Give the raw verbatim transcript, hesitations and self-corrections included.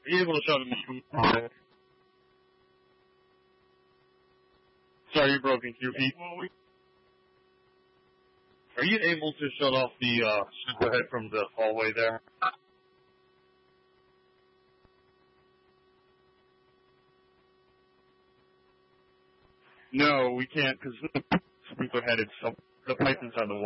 Are you able to shut him down? Sorry, you broke into your feet. Are you able to shut off the uh, superhead from the hallway there? No, we can't because the sprinkler head is some, the pipe inside the wall.